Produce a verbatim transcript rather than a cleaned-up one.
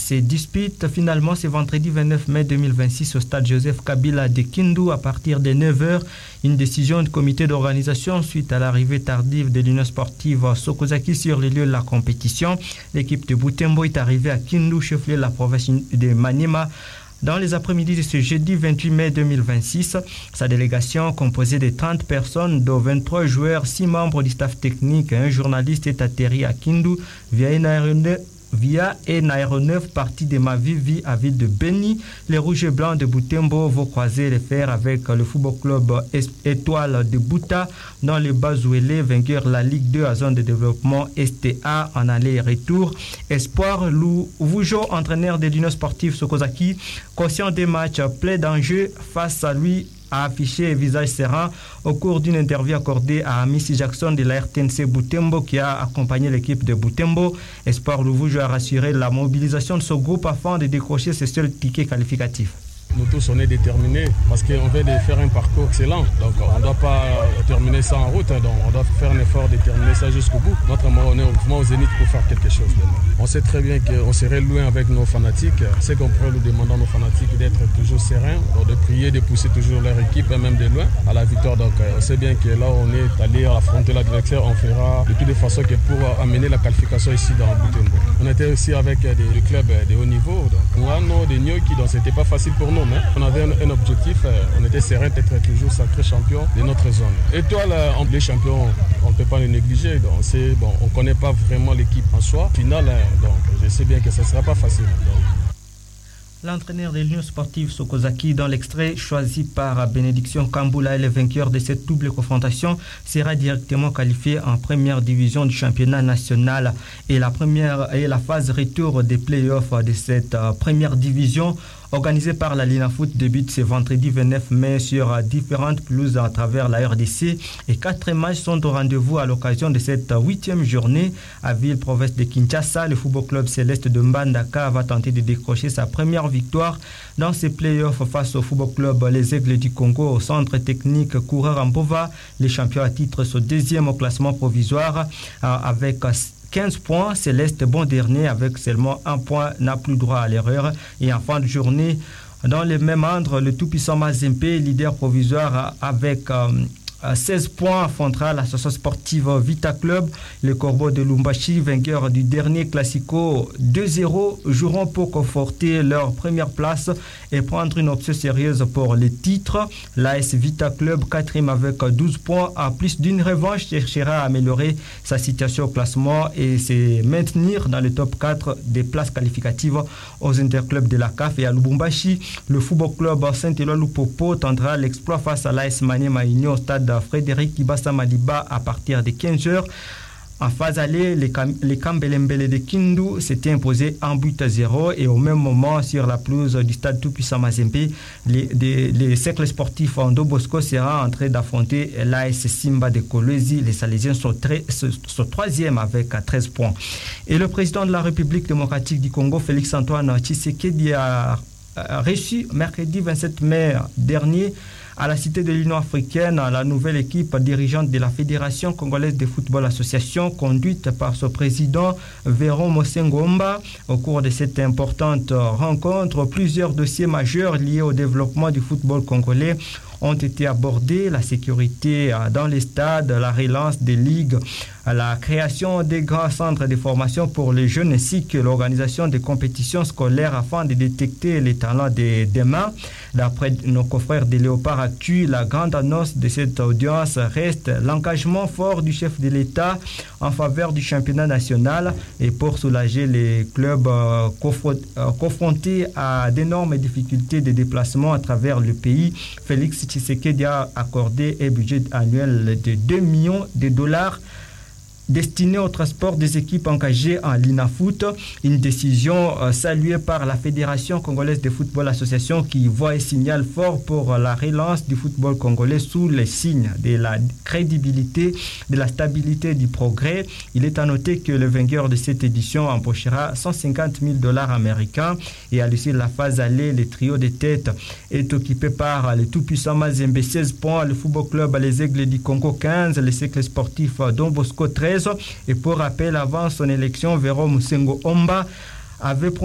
se dispute finalement ce vendredi vingt-neuf mai deux mille vingt-six au stade Joseph Kabila de Kindu à partir de neuf heures. Une décision du comité d'organisation suite à l'arrivée tardive de l'Union sportive Sokozaki sur les lieux de la compétition. L'équipe de Butembo est arrivée à Kindu, chef-lieu de la province de Maniema, dans les après-midi de ce jeudi vingt-huit mai deux mille vingt-six. Sa délégation, composée de trente personnes, dont vingt-trois joueurs, six membres du staff technique et un journaliste, est atterri à Kindu via une aéronef, via un aéronef parti de Mavivi à ville de Beni. Les Rouges et Blancs de Butembo vont croiser les fers avec le football club Étoile de Bouta dans le Bazouélé, vainqueur la Ligue deux à zone de développement S T A en aller et retour. Espoir Lou Voujo, entraîneur de l'Union sportive Sokozaki, conscient des matchs pleins d'enjeux face à lui, a affiché un visage serein au cours d'une interview accordée à Missy Jackson de la R T N C Butembo qui a accompagné l'équipe de Butembo. Espoir Louvoujo a rassuré la mobilisation de ce groupe afin de décrocher ses seuls tickets qualificatifs. Nous tous, on est déterminés parce qu'on veut faire un parcours excellent. Donc, on ne doit pas terminer ça en route. Donc, on doit faire un effort de terminer ça jusqu'au bout. Notre mouvement au Zénith pour faire quelque chose. On sait très bien qu'on serait loin avec nos fanatiques. C'est qu'on pourrait nous demander à nos fanatiques d'être toujours sereins, de prier, de pousser toujours leur équipe, même de loin, à la victoire. Donc, on sait bien que là, on est allé affronter l'adversaire. On fera de toutes les façons que pour amener la qualification ici dans Butembo. On était aussi avec des, des clubs de haut niveau. Donc, on a nos des Nyoki, donc c'était pas facile pour nous. On avait un, un objectif, on était serein d'être toujours sacré champion de notre zone. Étoile, les champions, on ne peut pas les négliger. Donc bon, on ne connaît pas vraiment l'équipe en soi. Finale, donc je sais bien que ce ne sera pas facile. Donc. L'entraîneur de l'Union sportive Sokozaki, dans l'extrait choisi par Bénédiction Kamboula, le vainqueur de cette double confrontation, sera directement qualifié en première division du championnat national. Et la première et la phase retour des playoffs de cette uh, première division organisée par la Linafoot débute ce vendredi vingt-neuf mai sur différentes pelouses à travers la R D C et quatre matchs sont au rendez-vous à l'occasion de cette huitième journée à Ville, province de Kinshasa. Le football club céleste de Mbandaka va tenter de décrocher sa première victoire dans ses playoffs face au football club Les Aigles du Congo au centre technique Coureur Mbova. Les champions à titre sont deuxième au classement provisoire avec quinze points. Céleste, bon dernier avec seulement un point, n'a plus droit à l'erreur. Et en fin de journée, dans le même ordre, le tout-puissant Mazembe, leader provisoire avec euh, seize points, affrontera l'association sportive Vita Club. Les Corbeaux de Lumbashi, vainqueurs du dernier Classico deux zéro, joueront pour conforter leur première place et prendre une option sérieuse pour les titres. L'A S Vita Club, quatrième avec douze points, à plus d'une revanche, cherchera à améliorer sa situation au classement et se maintenir dans le top quatre des places qualificatives aux interclubs de la C A F. Et à Lubumbashi, le football club Saint-Éloi Lupopo tentera l'exploit face à l'A S Maniema Union au stade Frédéric Kibasa Maliba à partir de quinze heures. En phase aller, les, Cam- les Kambelembele de Kindu s'étaient imposés en but à zéro et au même moment sur la pelouse du stade Tout-Puissant Mazembe, les, les, les cercles sportifs en Bosco sera en train d'affronter l'A S Simba de Kolwezi. Les Salésiens sont, très, sont troisième avec treize points. Et le président de la République démocratique du Congo, Félix-Antoine Tshisekedi, a reçu mercredi vingt-sept mai dernier à la Cité de l'Union africaine la nouvelle équipe dirigeante de la Fédération congolaise de football association conduite par son président Véron Mosengomba. Au cours de cette importante rencontre, plusieurs dossiers majeurs liés au développement du football congolais ont été abordés: la sécurité dans les stades, la relance des ligues, la création des grands centres de formation pour les jeunes ainsi que l'organisation des compétitions scolaires afin de détecter les talents de demain. D'après nos confrères de Léopard Actu, la grande annonce de cette audience reste l'engagement fort du chef de l'État en faveur du championnat national et pour soulager les clubs euh, confrontés à d'énormes difficultés de déplacement à travers le pays. Félix Tshisekedi a accordé un budget annuel de deux millions de dollars destiné au transport des équipes engagées en Linafoot, une décision euh, saluée par la Fédération congolaise de football association qui voit un signal fort pour la relance du football congolais sous les signes de la crédibilité, de la stabilité, du progrès. Il est à noter que le vainqueur de cette édition empochera cent cinquante mille dollars américains et à l'issue de la phase aller, le trio de tête est occupé par le tout-puissant Mazembe seize points, le football club Les Aigles du Congo quinze, le cercle sportif Don Bosco treize. Et pour rappel, avant son élection, Véron Mosengo Omba avait